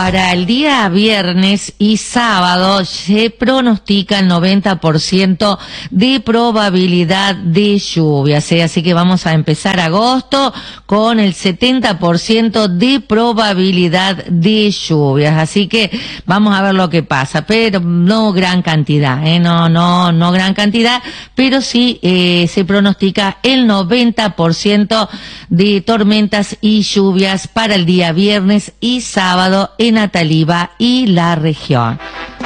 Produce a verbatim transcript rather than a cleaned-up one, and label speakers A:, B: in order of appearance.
A: Para el día viernes y sábado se pronostica el noventa por ciento de probabilidad de lluvias, ¿eh? Así que vamos a empezar agosto con el setenta por ciento de probabilidad de lluvias. Así que vamos a ver lo que pasa, pero no gran cantidad, ¿eh? No, no, no gran cantidad, pero sí eh, se pronostica el noventa por ciento de tormentas y lluvias para el día viernes y sábado en Ataliba y la región.